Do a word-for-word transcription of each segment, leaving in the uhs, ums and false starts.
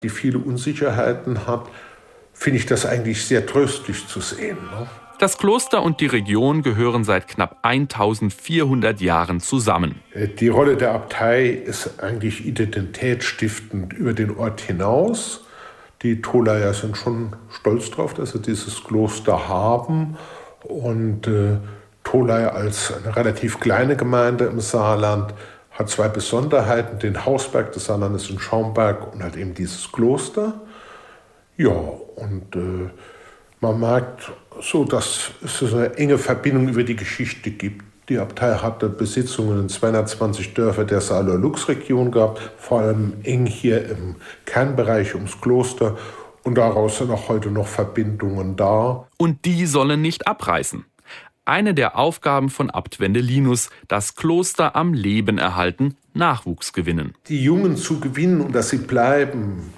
die viele Unsicherheiten hat, finde ich das eigentlich sehr tröstlich zu sehen. Ne? Das Kloster und die Region gehören seit knapp eintausendvierhundert Jahren zusammen. Die Rolle der Abtei ist eigentlich identitätsstiftend über den Ort hinaus. Die Tolayer sind schon stolz darauf, dass sie dieses Kloster haben. Und äh, Tolai als eine relativ kleine Gemeinde im Saarland hat zwei Besonderheiten. Den Hausberg des Saarlandes in Schaumberg und halt eben dieses Kloster. Ja, und äh, man merkt so, dass es eine enge Verbindung über die Geschichte gibt. Die Abtei hatte Besitzungen in zweihundertzwanzig Dörfer der Saarlor-Lux-Region gehabt, vor allem eng hier im Kernbereich ums Kloster. Und daraus sind auch heute noch Verbindungen da. Und die sollen nicht abreißen. Eine der Aufgaben von Abt Wendelinus, das Kloster am Leben erhalten, Nachwuchs gewinnen. Die Jungen zu gewinnen und dass sie bleiben,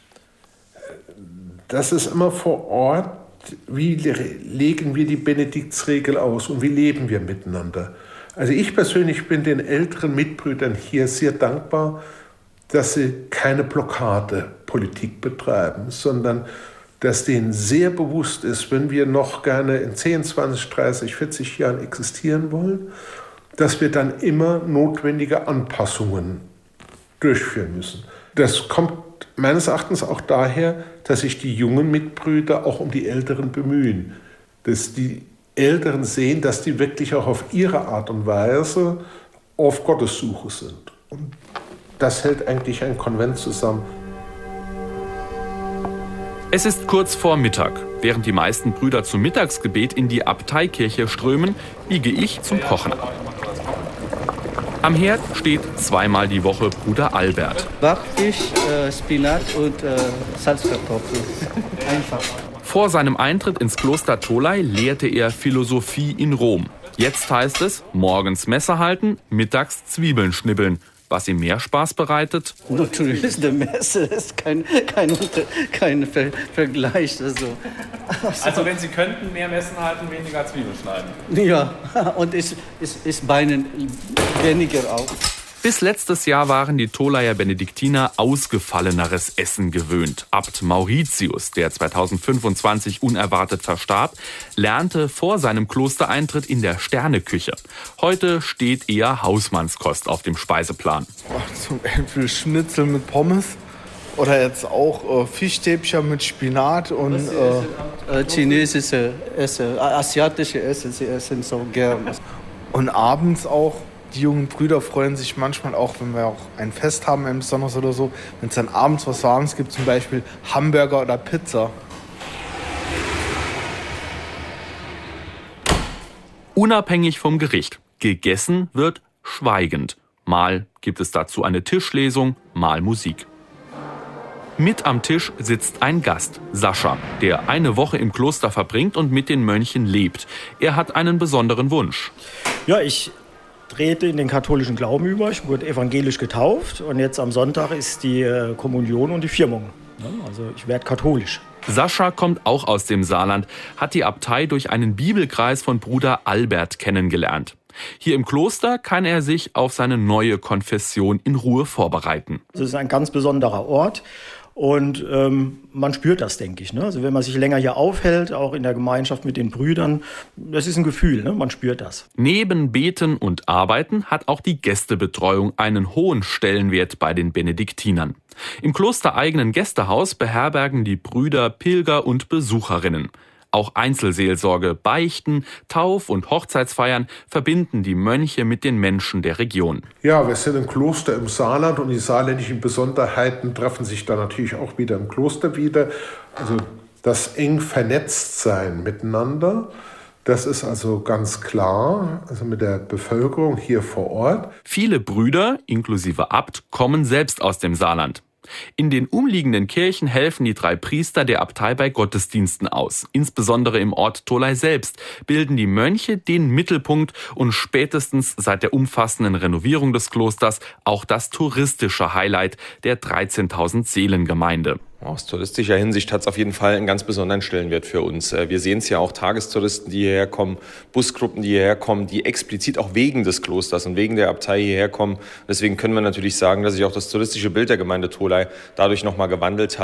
das ist immer vor Ort. Wie legen wir die Benediktsregel aus und wie leben wir miteinander? Also ich persönlich bin den älteren Mitbrüdern hier sehr dankbar, dass sie keine Blockadepolitik betreiben, sondern dass denen sehr bewusst ist, wenn wir noch gerne in zehn, zwanzig, dreißig, vierzig Jahren existieren wollen, dass wir dann immer notwendige Anpassungen durchführen müssen. Das kommt meines Erachtens auch daher, dass sich die jungen Mitbrüder auch um die Älteren bemühen. Dass die Älteren sehen, dass die wirklich auch auf ihre Art und Weise auf Gottessuche sind. Und das hält eigentlich ein Konvent zusammen. Es ist kurz vor Mittag. Während die meisten Brüder zum Mittagsgebet in die Abteikirche strömen, biege ich zum Kochen ab. Am Herd steht zweimal die Woche Bruder Albert. Backfisch, äh, Spinat und äh, Salzkartoffeln. Einfach. Vor seinem Eintritt ins Kloster Tolai lehrte er Philosophie in Rom. Jetzt heißt es, morgens Messe halten, mittags Zwiebeln schnibbeln. Was ihm mehr Spaß bereitet? Natürlich, die Messe ist kein, kein, kein Ver- Vergleich. Also. also wenn Sie könnten, mehr Messen halten, weniger Zwiebeln schneiden? Ja, und ich, ich, ich meine weniger auch. Bis letztes Jahr waren die Tolaier Benediktiner ausgefalleneres Essen gewöhnt. Abt Mauritius, der zweitausendfünfundzwanzig unerwartet verstarb, lernte vor seinem Klostereintritt in der Sterneküche. Heute steht eher Hausmannskost auf dem Speiseplan. Zum Beispiel Schnitzel mit Pommes oder jetzt auch äh, Fischstäbchen mit Spinat und äh, chinesische Essen, asiatische Essen, sie essen so gern. Und abends auch. Die jungen Brüder freuen sich manchmal auch, wenn wir auch ein Fest haben, ein besonderes oder so, wenn es dann abends was Warmes gibt, zum Beispiel Hamburger oder Pizza. Unabhängig vom Gericht. Gegessen wird schweigend. Mal gibt es dazu eine Tischlesung, mal Musik. Mit am Tisch sitzt ein Gast, Sascha, der eine Woche im Kloster verbringt und mit den Mönchen lebt. Er hat einen besonderen Wunsch. Ja, ich trete in den katholischen Glauben über. Ich wurde evangelisch getauft und jetzt am Sonntag ist die Kommunion und die Firmung. Also ich werde katholisch. Sascha kommt auch aus dem Saarland, hat die Abtei durch einen Bibelkreis von Bruder Albert kennengelernt. Hier im Kloster kann er sich auf seine neue Konfession in Ruhe vorbereiten. Es ist ein ganz besonderer Ort. Und ähm, man spürt das, denke ich. Ne? Also wenn man sich länger hier aufhält, auch in der Gemeinschaft mit den Brüdern, das ist ein Gefühl, ne? Man spürt das. Neben Beten und Arbeiten hat auch die Gästebetreuung einen hohen Stellenwert bei den Benediktinern. Im klostereigenen Gästehaus beherbergen die Brüder Pilger und Besucherinnen. Auch Einzelseelsorge, Beichten, Tauf- und Hochzeitsfeiern verbinden die Mönche mit den Menschen der Region. Ja, wir sind im Kloster im Saarland und die saarländischen Besonderheiten treffen sich da natürlich auch wieder im Kloster wieder. Also das eng vernetzt sein miteinander, das ist also ganz klar, also mit der Bevölkerung hier vor Ort. Viele Brüder, inklusive Abt, kommen selbst aus dem Saarland. In den umliegenden Kirchen helfen die drei Priester der Abtei bei Gottesdiensten aus. Insbesondere im Ort Tolai selbst bilden die Mönche den Mittelpunkt und spätestens seit der umfassenden Renovierung des Klosters auch das touristische Highlight der dreizehntausend Seelengemeinde. Aus touristischer Hinsicht hat es auf jeden Fall einen ganz besonderen Stellenwert für uns. Wir sehen es ja auch, Tagestouristen, die hierher kommen, Busgruppen, die hierher kommen, die explizit auch wegen des Klosters und wegen der Abtei hierher kommen. Deswegen können wir natürlich sagen, dass sich auch das touristische Bild der Gemeinde Tolai dadurch nochmal gewandelt hat.